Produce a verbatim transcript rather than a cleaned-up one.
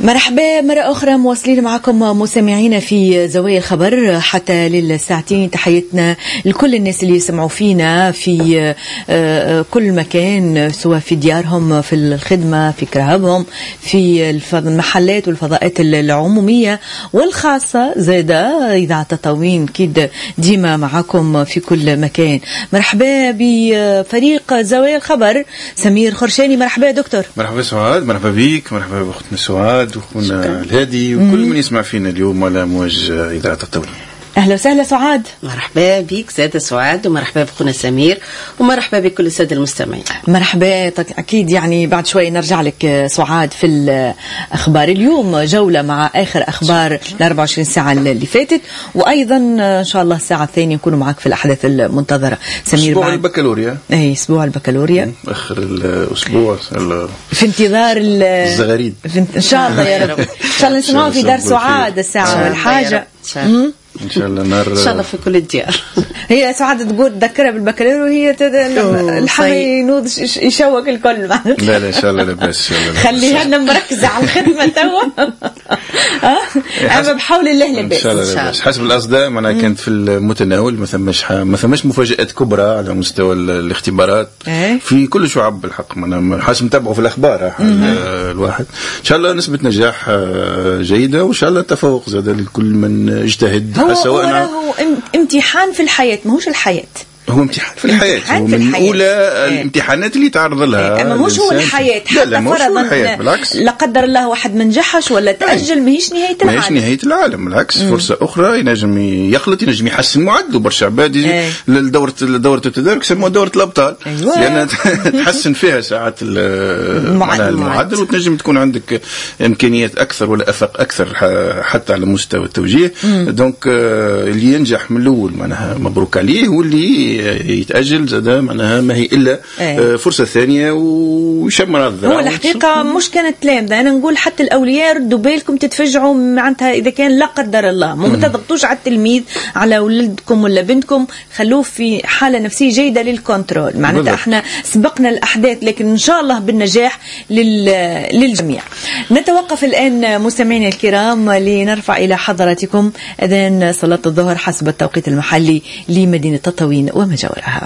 مرحبا مرة أخرى، مواصلين معكم مستمعينا في زوايا الخبر حتى للساعتين. تحياتنا لكل الناس اللي يسمعوا فينا في كل مكان، سواء في ديارهم، في الخدمة، في كرهبهم، في المحلات والفضاءات العمومية والخاصة. زادة إذاعة تطاوين كيد ديما معكم في كل مكان. مرحبا بفريق زوايا الخبر. سمير خرشاني، مرحبا دكتور. مرحبا سعاد، مرحبا بيك، مرحبا بأختنا سعاد وأخونا الهادي وكل من يسمع فينا اليوم على موج إذاعة التطاوين. أهلا وسهلا سعاد. مرحبا بك سادة سعاد، ومرحبا بأخونا سمير، ومرحبا بكل السادة المستمعين. مرحبا. أكيد يعني بعد شوي نرجع لك سعاد في الأخبار. اليوم جولة مع آخر أخبار ال أربعة وعشرين ساعة اللي فاتت، وأيضا إن شاء الله الساعة الثانية نكونوا معك في الأحداث المنتظرة. سمير، أسبوع البكالوريا. أي أسبوع البكالوريا آخر الأسبوع في انتظار الزغاريد إن شاء الله يا رب. إن شاء الله نسمعه في دار سعاد الساعة والحاجة إن شاء الله نار إن شاء الله في كل الديار. هي سعاد تقول تذكرها بالبكالوريا وهي الحمي ينوض يشوك الكل. لا لا إن شاء الله لاباس. خليها لنا مركزة على الخدمة توا. أما بحول الله لاباس إن شاء الله لاباس. حسب الأصداء معناها كانت في المتناول، ما ثماش ما ثماش مفاجآت كبرى على مستوى الاختبارات في كل شعب بالحق. معناها حسب نتابعوا في الأخبار الواحد. إن شاء الله نسبة نجاح جيدة، وإن شاء الله تفوق زاد لكل من اجتهد. هو, هو, هو امتحان في الحياة، ما هوش الحياة، هو امتحان في الحياة. هو من الحياة. أولى إيه. الامتحانات اللي تعرض لها. أما مش هو الحياة. حتى لا فرضا لا قدر الله واحد من جحش ولا تأجل، ماهيش نهاية العالم. ماهيش نهاية العالم، بالعكس فرصة أخرى. ينجم يخلط، ينجم يحسن معدله. برشا عباد ايه. للدورة دورة التدارك سموها دورة الأبطال. أيوة. لأن تحسن فيها ساعات المعدل, المعدل وتنجم تكون عندك إمكانيات أكثر ولا أفق أكثر حتى على مستوى التوجيه. دونك اللي ينجح من الأول معناها مبروك عليه، واللي يتأجل زاد معناها ما هي إلا ايه. فرصة ثانية ويشمر الذراع. هو الحقيقة مش كانت تلامذة. أنا نقول حتى الأولياء ردوا بالكم تتفجعوا معناتها إذا كان لا قدر الله ما تضغطوش على التلميذ، على ولدكم ولا بنتكم، خلوه في حالة نفسية جيدة للكنترول. معناتها احنا سبقنا الأحداث، لكن إن شاء الله بالنجاح للجميع. نتوقف الآن مستمعينا الكرام لنرفع إلى حضراتكم أذان صلاة الظهر حسب التوقيت المحلي لمدينة تطاوين وما جاورها.